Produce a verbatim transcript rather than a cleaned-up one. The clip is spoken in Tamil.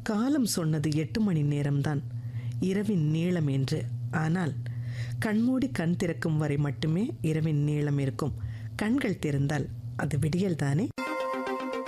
காலம் சொன்னது எட்டு மணி நேரம்தான் இரவின் நீளம் என்று. ஆனால் கண்மூடி கண் திறக்கும் வரை மட்டுமே இரவின் நீளம் இருக்கும். கண்கள் திறந்தால் அது விடியல் தானே.